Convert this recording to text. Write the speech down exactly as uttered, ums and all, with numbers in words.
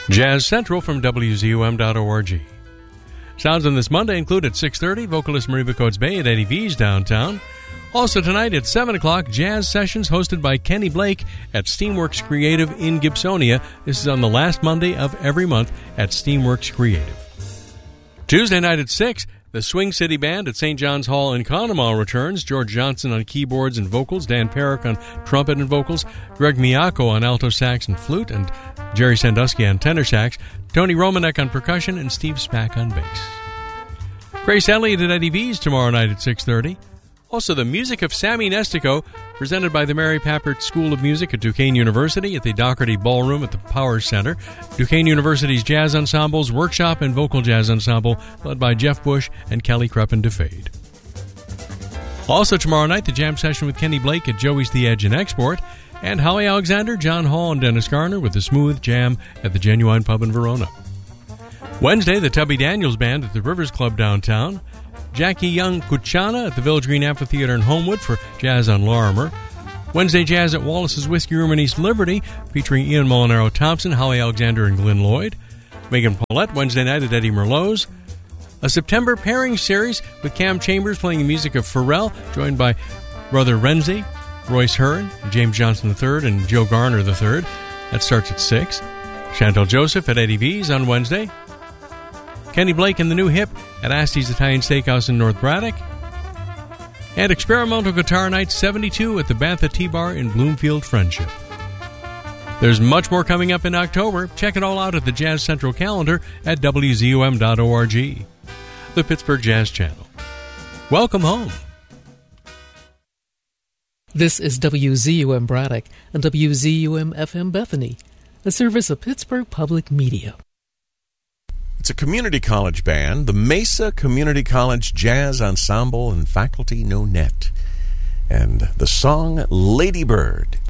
Jazz Central from W Z U M dot org. Sounds on this Monday include at six thirty, vocalist Mariva Coates Bay at Eddie V's downtown. Also tonight at seven o'clock, jazz sessions hosted by Kenny Blake at Steamworks Creative in Gibsonia. This is on the last Monday of every month at Steamworks Creative. Tuesday night at six, the Swing City Band at Saint John's Hall in Conemaugh returns. George Johnson on keyboards and vocals, Dan Perrick on trumpet and vocals, Greg Miyako on alto sax and flute, and Jerry Sandusky on tenor sax, Tony Romanek on percussion, and Steve Spack on bass. Grace Elliott at Eddie V's tomorrow night at six thirty. Also, the music of Sammy Nestico, presented by the Mary Papert School of Music at Duquesne University at the Doherty Ballroom at the Power Center. Duquesne University's Jazz Ensembles Workshop and Vocal Jazz Ensemble, led by Jeff Bush and Kelly Kreppen DeFade. Also tomorrow night, the jam session with Kenny Blake at Joey's The Edge and Export, and Holly Alexander, John Hall, and Dennis Garner with the Smooth Jam at the Genuine Pub in Verona. Wednesday, the Tubby Daniels Band at the Rivers Club downtown. Jackie Young Kuchana at the Village Green Amphitheater in Homewood for Jazz on Lorimer. Wednesday Jazz at Wallace's Whiskey Room in East Liberty, featuring Ian Molinaro Thompson, Holly Alexander, and Glenn Lloyd. Megan Paulette Wednesday night at Eddie Merlot's. A September pairing series with Cam Chambers playing the music of Pharrell, joined by Brother Renzi, Royce Hearn, James Johnson the third, and Joe Garner the third. That starts at six. Chantal Joseph at Eddie V's on Wednesday. Kenny Blake and the New Hip at Asti's Italian Steakhouse in North Braddock. And Experimental Guitar Night seventy-two at the Bantha T-Bar in Bloomfield Friendship. There's much more coming up in October. Check it all out at the Jazz Central calendar at W Z U M dot org. The Pittsburgh Jazz Channel. Welcome home. This is W Z U M Braddock and W Z U M F M Bethany, a service of Pittsburgh Public Media. It's a community college band, the Mesa Community College Jazz Ensemble and Faculty No Net. And the song Lady Bird.